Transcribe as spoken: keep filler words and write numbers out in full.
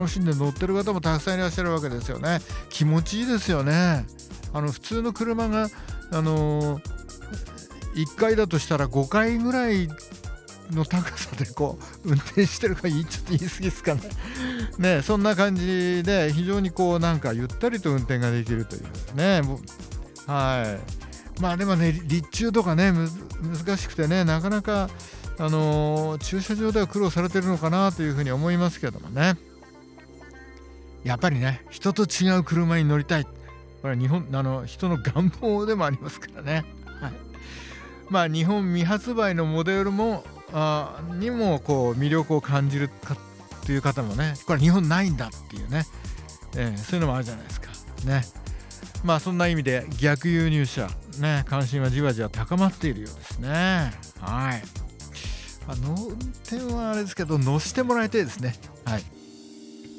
楽しんで乗ってる方もたくさんいらっしゃるわけですよね。気持ちいいですよね。あの普通の車があのいっかいだとしたらごかいぐらいの高さでこう運転してるか、いちょっと言い過ぎですかね。ね、そんな感じで非常にこうなんかゆったりと運転ができるというね。もうはい。まあでもね、立中とかね、むず難しくてね、なかなかあの駐車場では苦労されてるのかなというふうに思いますけどもね。やっぱりね、人と違う車に乗りたい。これは日本あの人の願望でもありますからね。はい。まあ日本未発売のモデルもあにもこう魅力を感じるかという方もね、これ日本ないんだっていうね、えー、そういうのもあるじゃないですか。ね。まあそんな意味で逆輸入車ね、関心はじわじわ高まっているようですね。はい。あの運転はあれですけど乗せてもらいたいですね。はい。